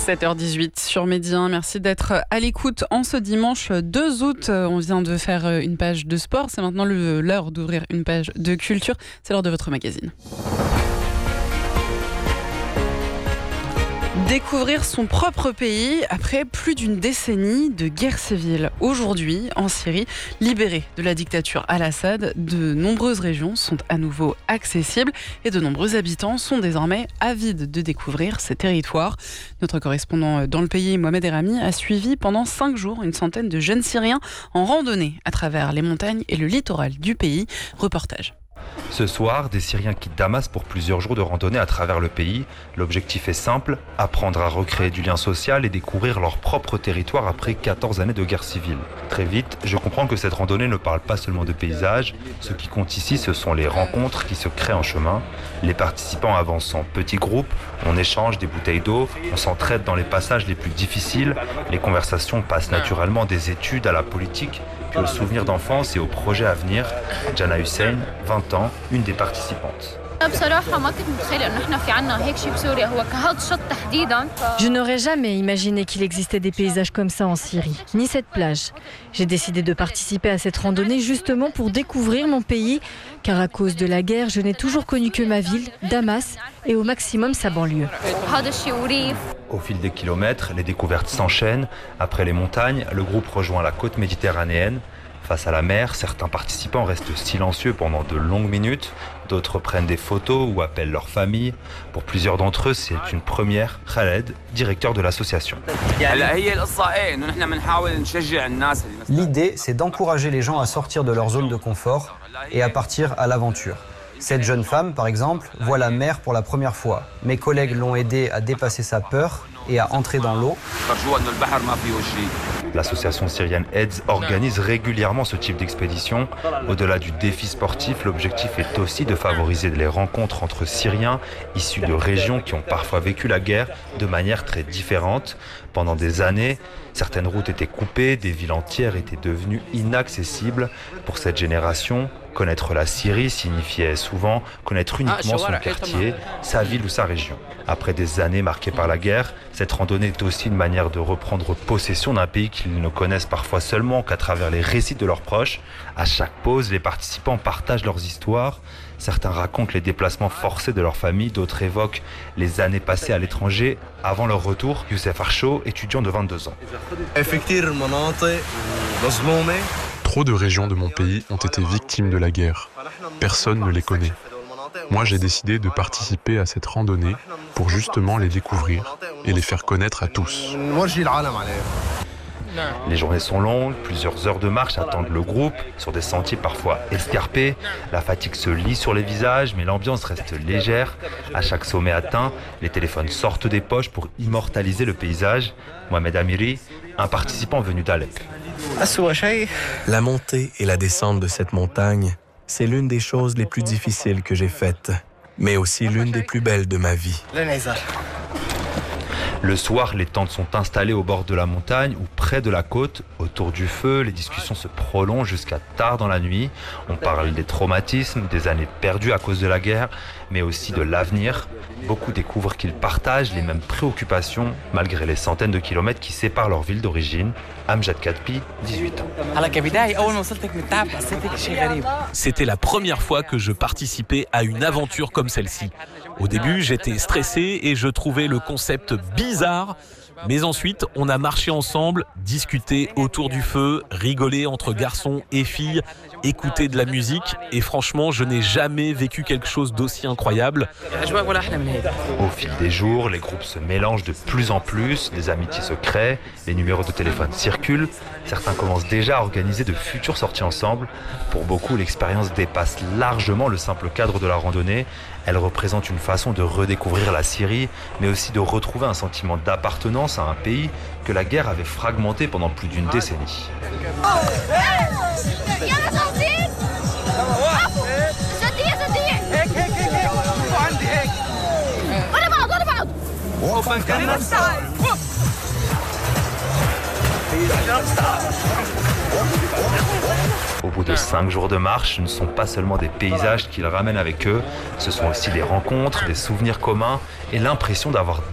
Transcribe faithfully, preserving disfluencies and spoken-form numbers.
sept heures dix-huit sur Média. Merci d'être à l'écoute en ce dimanche deux août. On vient de faire une page de sport. C'est maintenant le, l'heure d'ouvrir une page de culture. C'est l'heure de votre magazine. Découvrir son propre pays après plus d'une décennie de guerre civile. Aujourd'hui, en Syrie, libérée de la dictature Al-Assad, de nombreuses régions sont à nouveau accessibles et de nombreux habitants sont désormais avides de découvrir ces territoires. Notre correspondant dans le pays, Mohamed Erami, a suivi pendant cinq jours une centaine de jeunes Syriens en randonnée à travers les montagnes et le littoral du pays. Reportage. Ce soir, des Syriens quittent Damas pour plusieurs jours de randonnée à travers le pays. L'objectif est simple, apprendre à recréer du lien social et découvrir leur propre territoire après quatorze années de guerre civile. Très vite, je comprends que cette randonnée ne parle pas seulement de paysages. Ce qui compte ici, ce sont les rencontres qui se créent en chemin. Les participants avancent en petits groupes, on échange des bouteilles d'eau, on s'entraide dans les passages les plus difficiles. Les conversations passent naturellement des études à la politique, puis au souvenir d'enfance et aux projets à venir. Jana Hussein, vingt ans, une des participantes. Je n'aurais jamais imaginé qu'il existait des paysages comme ça en Syrie, ni cette plage. J'ai décidé de participer à cette randonnée justement pour découvrir mon pays, car à cause de la guerre, je n'ai toujours connu que ma ville, Damas, et au maximum sa banlieue. Au fil des kilomètres, les découvertes s'enchaînent. Après les montagnes, le groupe rejoint la côte méditerranéenne. Face à la mer, certains participants restent silencieux pendant de longues minutes, d'autres prennent des photos ou appellent leur famille. Pour plusieurs d'entre eux, c'est une première. Khaled, directeur de l'association. L'idée, c'est d'encourager les gens à sortir de leur zone de confort et à partir à l'aventure. Cette jeune femme, par exemple, voit la mer pour la première fois. Mes collègues l'ont aidée à dépasser sa peur et à entrer dans l'eau. L'association syrienne AIDS organise régulièrement ce type d'expédition. Au-delà du défi sportif, l'objectif est aussi de favoriser les rencontres entre Syriens issus de régions qui ont parfois vécu la guerre de manière très différente. Pendant des années, certaines routes étaient coupées, des villes entières étaient devenues inaccessibles. Pour cette génération, connaître la Syrie signifiait souvent connaître uniquement son quartier, sa ville ou sa région. Après des années marquées par la guerre, cette randonnée est aussi une manière de reprendre possession d'un pays qu'ils ne connaissent parfois seulement qu'à travers les récits de leurs proches. À chaque pause, les participants partagent leurs histoires. Certains racontent les déplacements forcés de leur famille, d'autres évoquent les années passées à l'étranger avant leur retour. Youssef Archo, étudiant de vingt-deux ans. Trop de régions de mon pays ont été victimes de la guerre. Personne ne les connaît. Moi, j'ai décidé de participer à cette randonnée pour justement les découvrir et les faire connaître à tous. Les journées sont longues, plusieurs heures de marche attendent le groupe, sur des sentiers parfois escarpés. La fatigue se lit sur les visages, mais l'ambiance reste légère. À chaque sommet atteint, les téléphones sortent des poches pour immortaliser le paysage. Mohamed Amiri, un participant venu d'Alep. La montée et la descente de cette montagne, c'est l'une des choses les plus difficiles que j'ai faites, mais aussi l'une des plus belles de ma vie. Le soir, les tentes sont installées au bord de la montagne ou près de la côte. Autour du feu, les discussions se prolongent jusqu'à tard dans la nuit. On parle des traumatismes, des années perdues à cause de la guerre, mais aussi de l'avenir. Beaucoup découvrent qu'ils partagent les mêmes préoccupations, malgré les centaines de kilomètres qui séparent leur ville d'origine. Amjad Kadpi, dix-huit ans. C'était la première fois que je participais à une aventure comme celle-ci. Au début, j'étais stressé et je trouvais le concept bizarre. Mais ensuite, on a marché ensemble, discuté autour du feu, rigolé entre garçons et filles, écouté de la musique. Et franchement, je n'ai jamais vécu quelque chose d'aussi incroyable. Au fil des jours, les groupes se mélangent de plus en plus, des amitiés se créent, les numéros de téléphone circulent. Certains commencent déjà à organiser de futures sorties ensemble. Pour beaucoup, l'expérience dépasse largement le simple cadre de la randonnée. Elle représente une façon de redécouvrir la Syrie, mais aussi de retrouver un sentiment d'appartenance à un pays que la guerre avait fragmenté pendant plus d'une décennie. Au bout de cinq jours de marche, ce ne sont pas seulement des paysages qu'ils ramènent avec eux, ce sont aussi des rencontres, des souvenirs communs et l'impression d'avoir